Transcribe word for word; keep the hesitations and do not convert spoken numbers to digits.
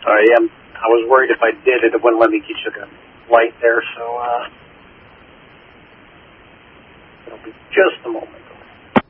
I am. I was worried if I did it, it wouldn't let me get you the light there, so uh, it'll be just a moment.